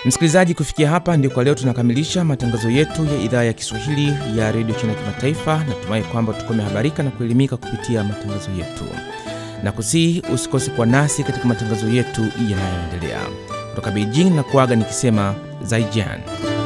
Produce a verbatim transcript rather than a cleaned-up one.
Msikilizaji, kufikia hapa ndio kwa leo tunakamilisha matangazo yetu ya idhaa ya Kiswahili ya Radio China Kimataifa. Natumai kwamba tukomehabarika na kuelimika kupitia matangazo yetu. Na kusihi usikose kwa nasi katika matangazo yetu yanayoendelea. Kutoka Beijing na kuaga nikisema Zaijian.